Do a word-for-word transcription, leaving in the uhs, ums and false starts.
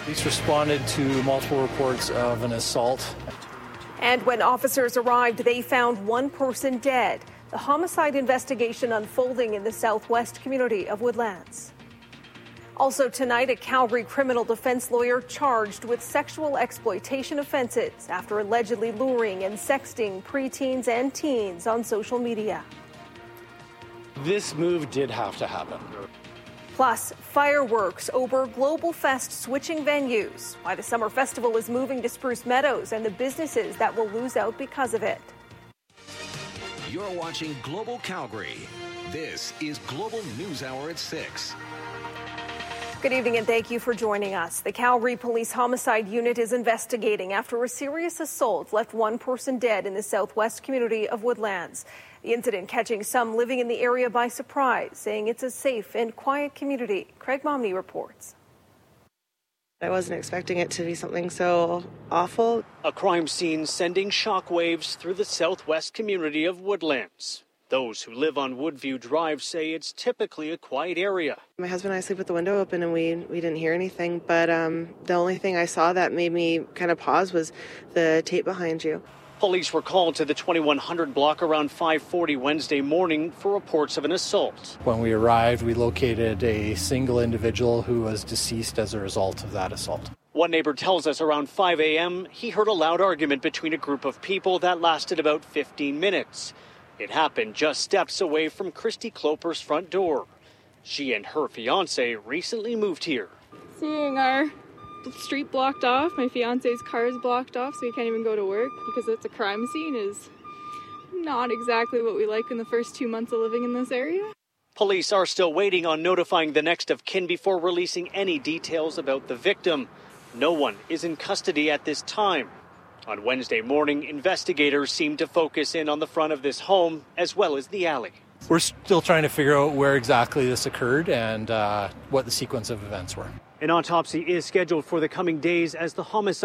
Police responded to multiple reports of an assault. And when officers arrived, they found one person dead. The homicide investigation unfolding in the southwest community of Woodlands. Also tonight, a Calgary criminal defense lawyer charged with sexual exploitation offenses after allegedly luring and sexting preteens and teens on social media. This move did have to happen. Plus, fireworks over Global Fest switching venues. Why the summer festival is moving to Spruce Meadows and the businesses that will lose out because of it. You're watching Global Calgary. This is Global News Hour at six. Good evening and thank you for joining us. The Calgary Police Homicide Unit is investigating after a serious assault left one person dead in the southwest community of Woodlands. The incident catching some living in the area by surprise, saying it's a safe and quiet community. Craig Momney reports. I wasn't expecting it to be something so awful. A crime scene sending shockwaves through the southwest community of Woodlands. Those who live on Woodview Drive say it's typically a quiet area. My husband and I sleep with the window open and we, we didn't hear anything, but um, the only thing I saw that made me kind of pause was the tape behind you. Police were called to the twenty-one hundred block around five forty Wednesday morning for reports of an assault. When we arrived, we located a single individual who was deceased as a result of that assault. One neighbor tells us around five a.m. he heard a loud argument between a group of people that lasted about fifteen minutes. It happened just steps away from Christy Cloper's front door. She and her fiance recently moved here. Seeing our street blocked off, my fiance's car is blocked off, so he can't even go to work because it's a crime scene, is not exactly what we like in the first two months of living in this area. Police are still waiting on notifying the next of kin before releasing any details about the victim. No one is in custody at this time. On Wednesday morning, investigators seemed to focus in on the front of this home as well as the alley. We're still trying to figure out where exactly this occurred and uh, what the sequence of events were. An autopsy is scheduled for the coming days as the homicide